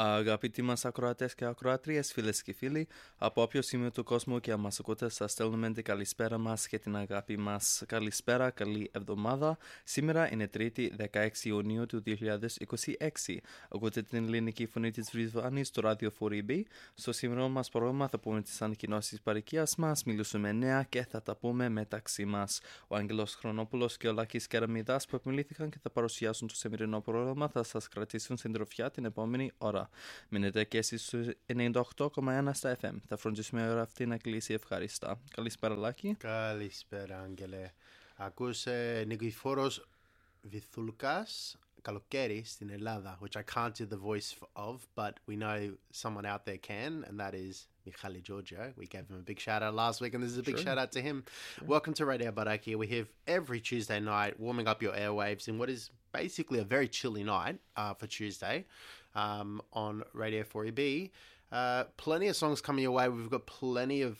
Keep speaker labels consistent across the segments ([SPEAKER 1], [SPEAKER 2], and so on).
[SPEAKER 1] Αγαπητοί μας ακροατές και ακροατρίες, φίλες και φίλοι, από όποιο σημείο του κόσμου και αν μας ακούτε, σας στέλνουμε την καλησπέρα μας και την αγάπη μας. Καλησπέρα, καλή εβδομάδα. Σήμερα είναι Τρίτη, 16 Ιουνίου του 2026. Ακούτε την ελληνική φωνή της Βρισβάνης στο ράδιο 4EB. Στο σημερινό μας πρόγραμμα θα πούμε τις ανακοινώσεις παροικίας μας, μιλήσουμε νέα και θα τα πούμε μεταξύ μας. Ο Άγγελος Χρονόπουλος και ο Λάκης Κεραμιδάς που επιμελήθηκαν και θα παρουσιάσουν το σημερινό πρόγραμμα θα σας κρατήσουν στην τροφιά την επόμενη ώρα. Μείνετε και εσείς στους 98,1 στα FM. Θα φροντίσουμε η ώρα αυτή να κλείσει ευχαριστά. Καλησπέρα Λάκη.
[SPEAKER 2] Καλησπέρα Άγγελε. Ακούς Νικηφόρος Βυθουλκάς, καλοκαίρι στην Ελλάδα, which I can't do the voice of, but we know someone out there can, and that is Michali Giorgio. We gave him a big shout out last week, and this is a big shout out to him. Sure. Welcome to Radio Baraki. We're here every Tuesday night, warming up your airwaves in what is basically a very chilly night for Tuesday on Radio 4EB. Plenty of songs coming your way. We've got plenty of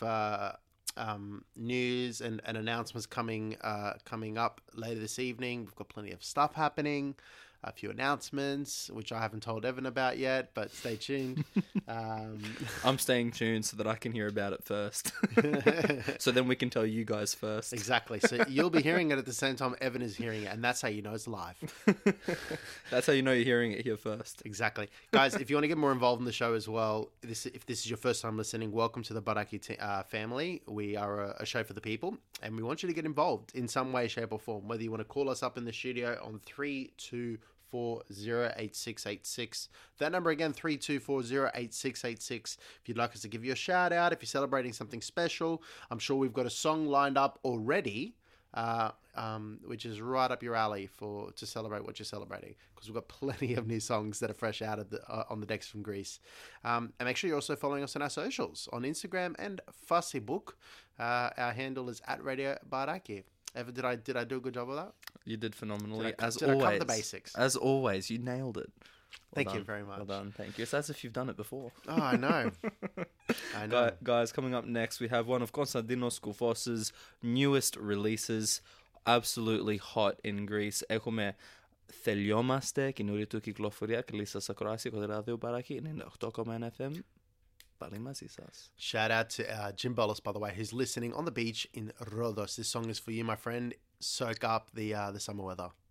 [SPEAKER 2] news and announcements coming up later this evening. We've got plenty of stuff happening. A few announcements, which I haven't told Evan about yet, but stay tuned.
[SPEAKER 1] I'm staying tuned so that I can hear about it first. So then we can tell you guys first.
[SPEAKER 2] Exactly. So you'll be hearing it at the same time Evan is hearing it, and that's how you know it's live.
[SPEAKER 1] That's how you know you're hearing it here first.
[SPEAKER 2] Exactly. Guys, if you want to get more involved in the show as well, if this is your first time listening, welcome to the Baraki family. We are a show for the people, and we want you to get involved in some way, shape or form. Whether you want to call us up in the studio on 324-08686. That number again, 324-08686. If you'd like us to give you a shout out, if you're celebrating something special, I'm sure we've got a song lined up already, which is right up your alley to celebrate what you're celebrating, because we've got plenty of new songs that are fresh out of on the decks from Greece. And make sure you're also following us on our socials on Instagram and Facebook. Our handle is @Radio Baraki. Evan, did I do a good job of that?
[SPEAKER 1] You did phenomenally.
[SPEAKER 2] Did I cover the basics?
[SPEAKER 1] As always, you nailed it.
[SPEAKER 2] Thank you very much.
[SPEAKER 1] Well done. Thank you. It's as if you've done it before.
[SPEAKER 2] Oh, I know. I know.
[SPEAKER 1] Guys, coming up next, we have one of Konstantinos Koufos's newest releases. Absolutely hot in Greece. Έχουμε Τελειόμαστε, καινούργια του κυκλοφορία. Καλή σας ακροάση, από το ράδιο Παράκη, 98,1 FM. Πάλι μαζί σας.
[SPEAKER 2] Shout out to Jim Bolus, by the way, who's listening on the beach in Rhodos. This song is for you, my friend. Soak up the summer weather.